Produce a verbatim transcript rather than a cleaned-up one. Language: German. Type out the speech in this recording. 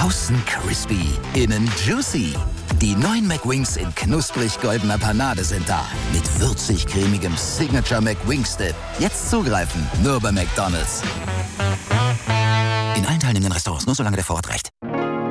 Außen crispy, innen juicy. Die neuen McWings in knusprig-goldener Panade sind da. Mit würzig-cremigem Signature McWings-Dip. Jetzt zugreifen, nur bei McDonald's. In allen teilnehmenden Restaurants, nur solange der Vorrat reicht.